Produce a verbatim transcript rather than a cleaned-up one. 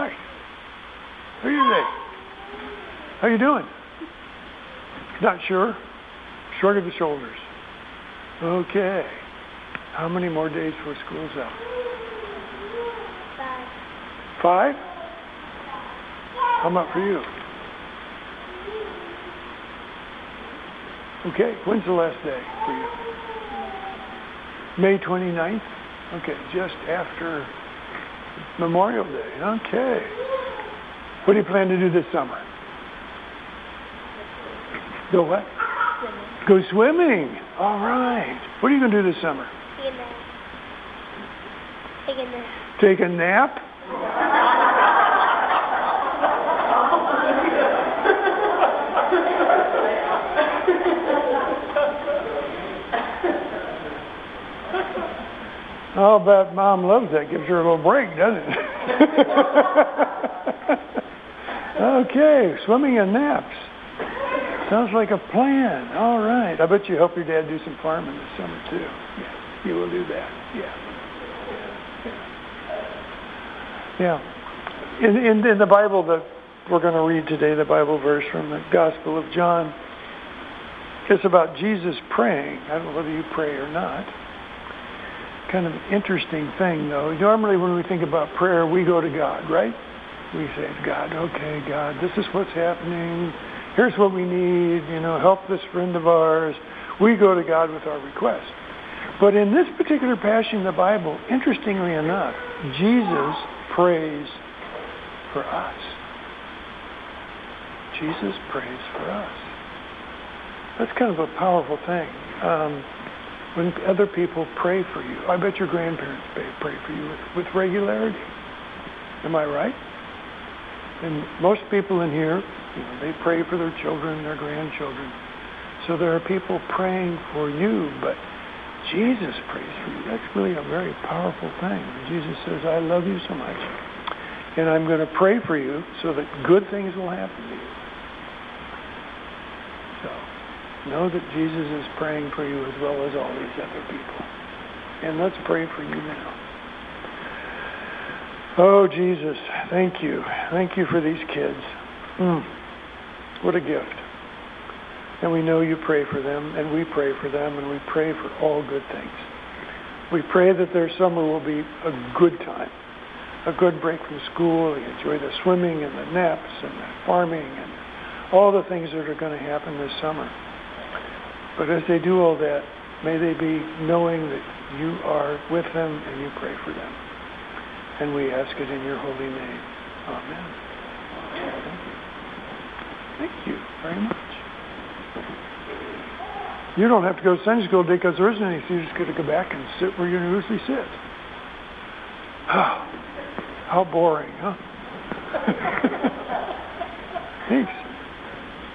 Hi. Who are you today? How you doing? Not sure? Shrug of the shoulders. Okay. How many more days before school's out? Five. Five? How about for you? Okay. When's the last day for you? May twenty-ninth? Okay, just after Memorial Day. Okay. What do you plan to do this summer? Go what? Swimming. Go swimming. All right. What are you going to do this summer? Take a nap. Take a nap. Take a nap? I'll bet Mom loves that. Gives her a little break, doesn't it? Okay, swimming and naps. Sounds like a plan. All right. I bet you help your dad do some farming this summer, too. Yeah, you will do that. Yeah. Yeah. Yeah. In, in, in the Bible that we're going to read today, the Bible verse from the Gospel of John, it's about Jesus praying. I don't know whether you pray or not. Kind of an interesting thing, though. Normally when we think about prayer, we go to God, right? We say to God, okay, God, this is what's happening. Here's what we need. You know, help this friend of ours. We go to God with our request. But in this particular passage in the Bible, interestingly enough, Jesus prays for us. Jesus prays for us. That's kind of a powerful thing. Um, when other people pray for you, I bet your grandparents pray, pray for you with, with regularity. Am I right? And most people in here, you know, they pray for their children, their grandchildren. So there are people praying for you, but Jesus prays for you. That's really a very powerful thing. Jesus says, I love you so much, and I'm going to pray for you so that good things will happen to you. So know that Jesus is praying for you as well as all these other people. And let's pray for you now. Oh, Jesus, thank you. Thank you for these kids. Mm, what a gift. And we know you pray for them, and we pray for them, and we pray for all good things. We pray that their summer will be a good time, a good break from school. They enjoy the swimming and the naps and the farming and all the things that are going to happen this summer. But as they do all that, may they be knowing that you are with them and you pray for them. And we ask it in your holy name. Amen. Thank you. Thank you very much. You don't have to go to Sunday school today because there isn't any, so you're just going to go back and sit where you usually sit. How boring, huh? Thanks.